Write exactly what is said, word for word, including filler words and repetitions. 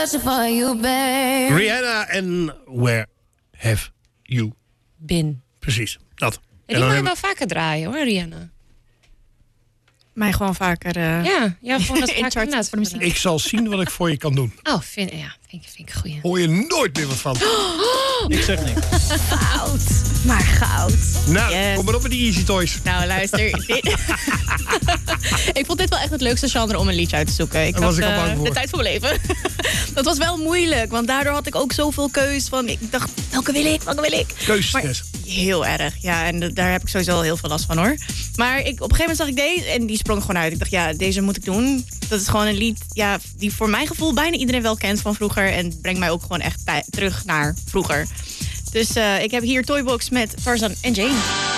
Rihanna en Where Have You Been. Precies, dat. En die mag je wel vaker draaien hoor, Rihanna. Mij gewoon vaker uh, ja, ja, gewoon als in charge voor de muziek. Ik zal zien wat ik voor je kan doen. Oh, vind, ja, vind, vind ik goed. Hoor je nooit meer wat van. Oh. Ik zeg niks. Goud, maar goud. Nou, yes. Kom maar op met die Easy Toys. Nou, luister. dit... ik vond dit wel echt het leukste genre om een liedje uit te zoeken. Ik Daar was had, ik al uh, bang voor. de tijd van mijn leven. Dat was wel moeilijk, want daardoor had ik ook zoveel keus. Van, ik dacht, welke wil ik, welke wil ik? Keusstress. Heel erg, ja. En de, daar heb ik sowieso al heel veel last van, hoor. Maar ik, op een gegeven moment zag ik deze en die sprong gewoon uit. Ik dacht, ja, deze moet ik doen. Dat is gewoon een lied ja, die voor mijn gevoel bijna iedereen wel kent van vroeger. En brengt mij ook gewoon echt bij, terug naar vroeger. Dus uh, ik heb hier Toybox met Tarzan en Jane.